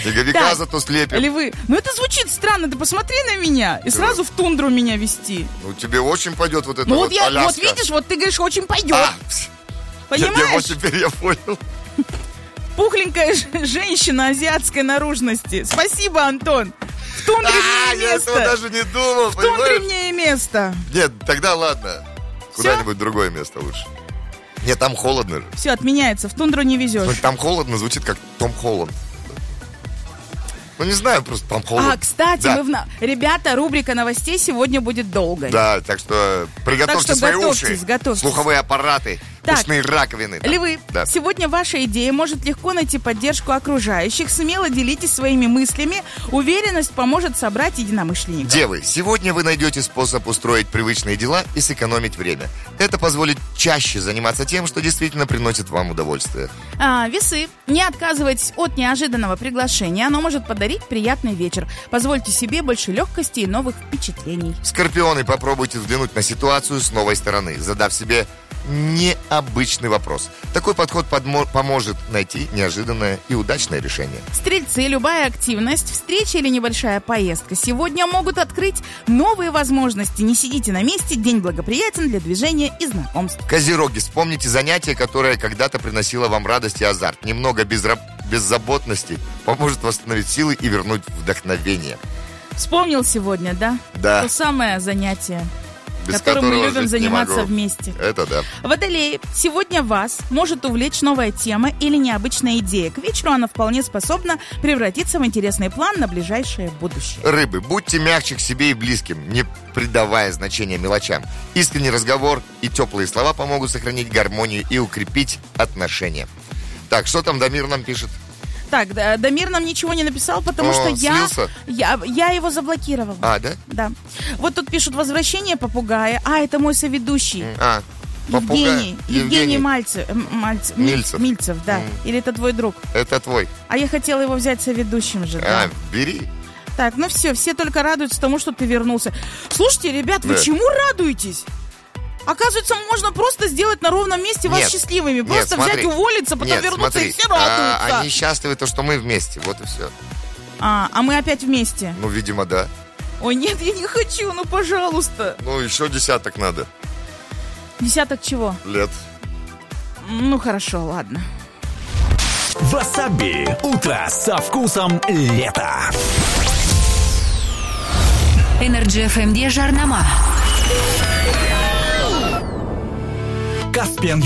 Снеговика Так, зато слепим. Львы, ну это звучит странно, ты посмотри на меня и сразу в тундру меня вести. Ну, тебе очень пойдет вот это Ну вот вот Аляска. вот видишь, вот ты говоришь, очень пойдет. Я Понимаешь? теперь я понял. Пухленькая женщина азиатской наружности. Спасибо, Антон. В тундре мне и Я этого место. даже не думал, В тундре понимаешь? мне и место. Нет, тогда ладно. Всё? Куда-нибудь другое место лучше. Нет, там холодно же. Все, отменяется, в тундру не везешь. Смотри, там холодно, звучит как Том Холланд. Ну, не знаю, просто там холодно. А, кстати, Да. ребята, рубрика новостей сегодня будет долгой. Да, так что приготовьте Так что свои готовьтесь, уши, готовьтесь. слуховые аппараты, Так, ушные раковины. там. Львы, Да. сегодня ваша идея может легко найти поддержку окружающих. Смело делитесь своими мыслями. Уверенность поможет собрать единомышленников. Девы, сегодня вы найдете способ устроить привычные дела и сэкономить время. Это позволит чаще заниматься тем, что действительно приносит вам удовольствие. Весы. Не отказывайтесь от неожиданного приглашения. Оно может подарить приятный вечер. Позвольте себе больше легкости и новых впечатлений. Скорпионы, попробуйте взглянуть на ситуацию с новой стороны, задав себе необычный вопрос. Такой подход поможет найти неожиданное и удачное решение. Стрельцы, любая активность, встреча или небольшая поездка сегодня могут открыть новые возможности. Не сидите на месте, день благоприятен для движения и знакомств. Козероги, вспомните занятие, которое когда-то приносило вам радость и азарт. Немного беззаботности поможет восстановить силы и вернуть вдохновение. Вспомнил сегодня, да? Да. То самое занятие, Без которым мы которого любим жить не заниматься могу. вместе. Это да. Водолеи, сегодня вас может увлечь новая тема или необычная идея. К вечеру она вполне способна превратиться в интересный план на ближайшее будущее. Рыбы, будьте мягче к себе и близким, не придавая значения мелочам. Искренний разговор и теплые слова помогут сохранить гармонию и укрепить отношения. Так, что там Дамир нам пишет? Так, Дамир нам ничего не написал, потому что слился? я его заблокировала. А, да? Да. Вот тут пишут «Возвращение попугая». А, это мой соведущий. Попугай. Евгений Мильцев, да. Или это твой друг? Это твой. А я хотела его взять соведущим же, да. Бери. Так, ну все только радуются тому, что ты вернулся. Слушайте, ребят, вы Да. чему радуетесь? Оказывается, можно просто сделать на ровном месте вас Нет. счастливыми. Нет, Просто смотри. взять, уволиться, потом Нет, вернуться, смотри. и все радуются. Они счастливы, то, что мы вместе. Вот и все. А мы опять вместе. Ну, видимо, да. Ой, нет, я не хочу, ну, пожалуйста. Ну, еще десяток надо. Десяток чего? Лет. Ну, хорошо, ладно. Васаби. Утро со вкусом лета. Energy FM-де жарнама. Каспиан